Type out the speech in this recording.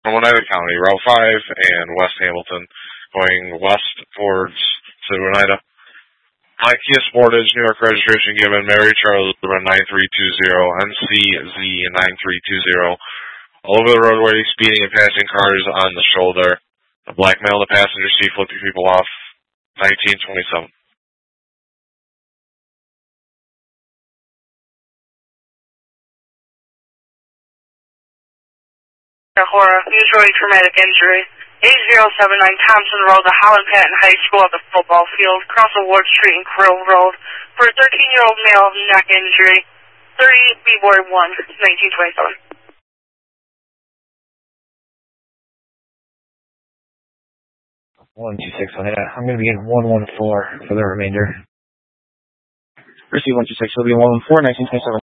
from Oneida County, Route 5 and West Hamilton, going west towards City of Oneida. My Kia Sportage, New York registration given, Mary Charles 9320, NCZ9320. All over the roadway, speeding and passing cars on the shoulder. A black male in the passenger seat flipping people off. 1927. Ahora, usually traumatic injury. 8079 Thompson Road, the Holland Patton High School at the football field, across Ward Street and Krill Road, for a 13-year-old male neck injury. 30 February 1, 1927. 126 on it. I'm going to be in 114 for the remainder. Receive 126, it'll be 114, 1927.